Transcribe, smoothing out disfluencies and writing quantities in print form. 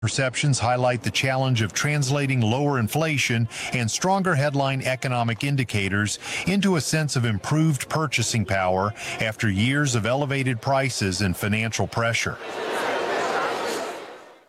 Perceptions highlight the challenge of translating lower inflation and stronger headline economic indicators into a sense of improved purchasing power after years of elevated prices and financial pressure.